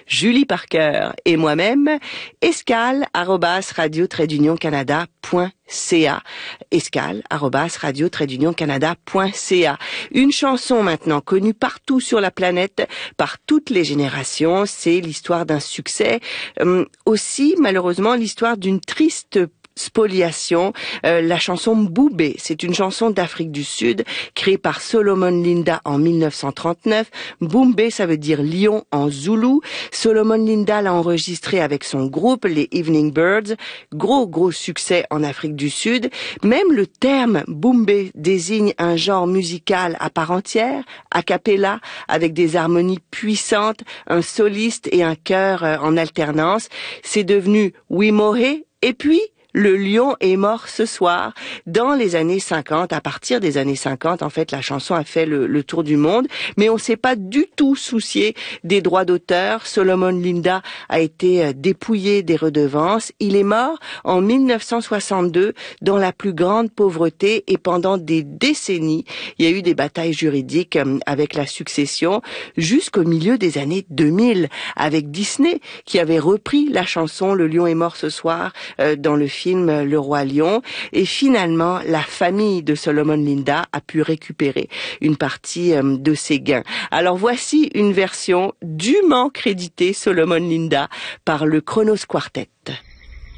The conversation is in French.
Julie Parker et moi-même, escale@radio-canada.ca. escale@radio-canada.ca. Une chanson maintenant connue partout sur la planète, par toutes les générations. C'est l'histoire d'un succès. Aussi, malheureusement, l'histoire d'une triste spoliation, la chanson Mboumbe. C'est une chanson d'Afrique du Sud créée par Solomon Linda en 1939. Mboumbe, ça veut dire lion en zoulou. Solomon Linda l'a enregistrée avec son groupe, les Evening Birds. Gros succès en Afrique du Sud. Même le terme Mboumbe désigne un genre musical à part entière, a cappella, avec des harmonies puissantes, un soliste et un chœur en alternance. C'est devenu Wimohe, et puis le lion est mort ce soir. Dans les années 50, à partir des années 50, en fait, la chanson a fait le tour du monde, mais on s'est pas du tout soucié des droits d'auteur. Solomon Linda a été dépouillé des redevances. Il est mort en 1962 dans la plus grande pauvreté et pendant des décennies, il y a eu des batailles juridiques avec la succession jusqu'au milieu des années 2000 avec Disney qui avait repris la chanson Le lion est mort ce soir dans le film Le Roi Lion, et finalement la famille de Solomon Linda a pu récupérer une partie de ses gains. Alors voici une version dûment créditée Solomon Linda par le Kronos Quartet.